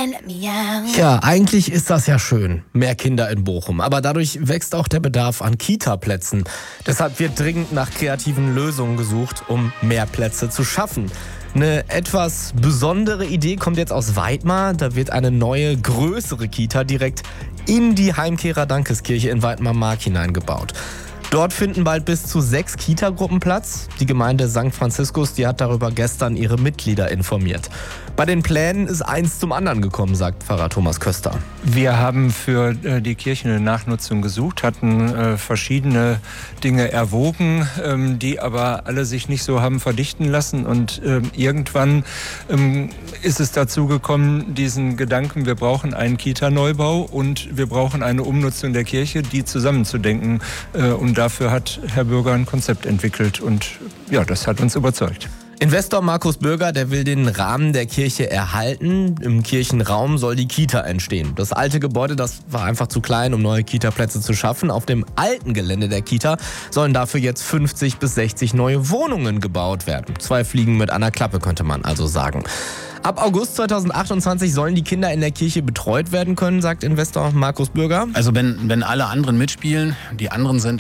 Ja, eigentlich ist das ja schön, mehr Kinder in Bochum. Aber dadurch wächst auch der Bedarf an Kita-Plätzen. Deshalb wird dringend nach kreativen Lösungen gesucht, um mehr Plätze zu schaffen. Eine etwas besondere Idee kommt jetzt aus Weidmar. Da wird eine neue, größere Kita direkt in die Heimkehrer-Dankeskirche in Weidmar-Mark hineingebaut. Dort finden bald bis zu 6 Kita-Gruppen Platz. Die Gemeinde St. Franziskus, die hat darüber gestern ihre Mitglieder informiert. Bei den Plänen ist eins zum anderen gekommen, sagt Pfarrer Thomas Köster. Wir haben für die Kirche eine Nachnutzung gesucht, hatten verschiedene Dinge erwogen, die aber alle sich nicht so haben verdichten lassen. Und irgendwann ist es dazu gekommen, diesen Gedanken, wir brauchen einen Kita-Neubau und wir brauchen eine Umnutzung der Kirche, die zusammenzudenken. Und dafür hat Herr Bürger ein Konzept entwickelt und ja, das hat uns überzeugt. Investor Markus Bürger, der will den Rahmen der Kirche erhalten. Im Kirchenraum soll die Kita entstehen. Das alte Gebäude, das war einfach zu klein, um neue Kita-Plätze zu schaffen. Auf dem alten Gelände der Kita sollen dafür jetzt 50 bis 60 neue Wohnungen gebaut werden. 2 Fliegen mit einer Klappe, könnte man also sagen. Ab August 2028 sollen die Kinder in der Kirche betreut werden können, sagt Investor Markus Bürger. Also wenn alle anderen mitspielen, die anderen sind